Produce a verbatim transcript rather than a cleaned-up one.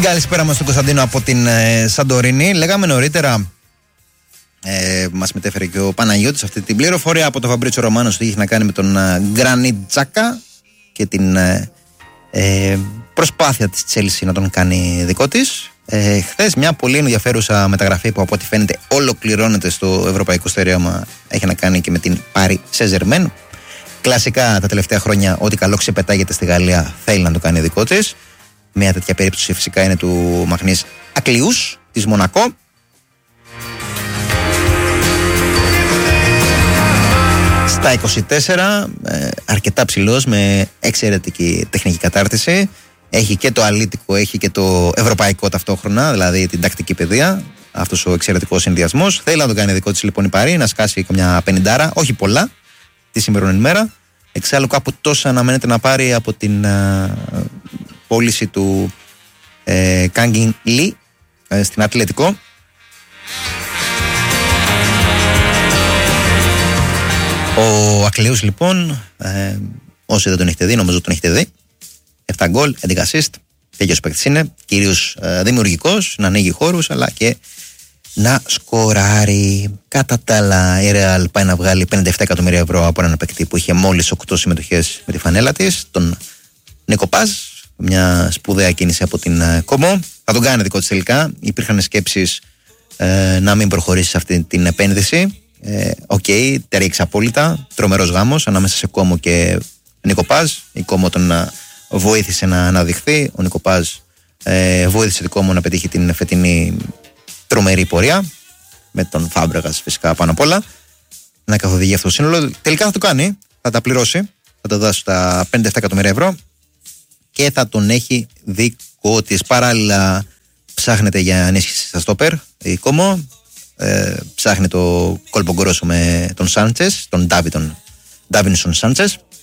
Καλησπέρα μας στον Κωνσταντίνο από την ε, Σαντορίνη. Λέγαμε νωρίτερα, ε, μας μετέφερε και ο Παναγιώτης αυτή την πληροφορία από τον Φαμπρίτσιο Ρωμάνο, ότι είχε να κάνει με τον ε, Γκρανίτ Τζάκα και την ε, ε, προσπάθεια της Τσέλσι να τον κάνει δικό της. Ε, χθες μια πολύ ενδιαφέρουσα μεταγραφή που από ό,τι φαίνεται ολοκληρώνεται στο ευρωπαϊκό στερέωμα έχει να κάνει και με την Paris Saint-Germain. Κλασικά τα τελευταία χρόνια ό,τι καλό ξεπετάγεται στη Γαλλία θέλει να το κάνει δικό της. Μια τέτοια περίπτωση φυσικά είναι του Μαχνής Ακλιούς της Μονακό. Στα είκοσι τέσσερα, ε, αρκετά ψηλός, με εξαιρετική τεχνική κατάρτιση. Έχει και το αλήτικο, έχει και το ευρωπαϊκό ταυτόχρονα, δηλαδή την τακτική παιδεία. Αυτός ο εξαιρετικός συνδυασμός. Θέλει να το κάνει δικό της λοιπόν η Παρί, να σκάσει καμιά πενηντάρα, όχι πολλά, τη σημερινή ημέρα. Εξάλλου κάπου τόσα αναμένεται να πάρει από την uh, πώληση του ε, Κάγκιν Λι ε, στην Ατλέτικο. Ο Ακλεούς λοιπόν, ε, όσοι δεν τον έχετε δει, νομίζω τον έχετε δει, επτά γκολ, έντεκα assist, τέτοιος παίκτης είναι, κυρίως ε, δημιουργικός, να ανοίγει χώρους αλλά και να σκοράρει. Κατά τα άλλα, η Real πάει να βγάλει πενήντα επτά εκατομμύρια ευρώ από έναν παίκτη που είχε μόλις οκτώ συμμετοχές με τη φανέλα της, τον Νίκο Πάζ. Μια σπουδαία κίνηση από την uh, Κομό. Θα τον κάνει δικό της τελικά. Υπήρχαν σκέψεις ε, να μην προχωρήσει σε αυτή την επένδυση. Οκ, ε, okay, τέριξε απόλυτα. Τρομερός γάμος ανάμεσα σε Κόμο και Νίκο Πάζ. Η Κόμο τον uh, βοήθησε να αναδειχθεί. Ο Νίκο Πάζ ε, βοήθησε την Κόμο να πετύχει την φετινή τρομερή πορεία. Με τον Φάμπρεγας φυσικά πάνω απ' όλα. Να καθοδηγεί αυτό το σύνολο. Τελικά θα το κάνει. Θα τα πληρώσει. Θα τα δώσει στα πενήντα επτά εκατομμύρια ευρώ. Και θα τον έχει δικό της. Παράλληλα ψάχνεται για ενίσχυση στα στόπερ η Κόμο, ε, ψάχνει το κόλπο γκρόσο με τον Σάντσες, τον Ντάβινσον Σάντσες.